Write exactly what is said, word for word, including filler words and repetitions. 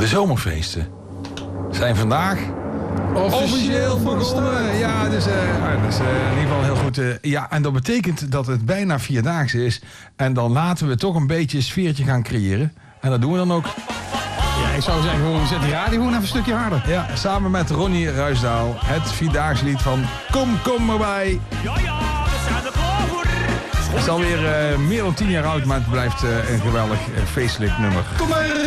De zomerfeesten zijn vandaag officieel begonnen. Ja, dus, uh, dat is uh, in ieder geval heel goed. Uh, ja, en dat betekent dat het bijna vierdaagse is. En dan laten we toch een beetje een sfeertje gaan creëren. En dat doen we dan ook. Ja, ik zou zeggen, gewoon zet die radio gewoon even een stukje harder. Ja, samen met Ronnie Ruisdaal. Het vierdaagse lied van Kom, kom erbij. Ja, ja, we zijn er klaar voor. Het is alweer uh, meer dan tien jaar oud, maar het blijft uh, een geweldig uh, feestelijk nummer. Kom maar!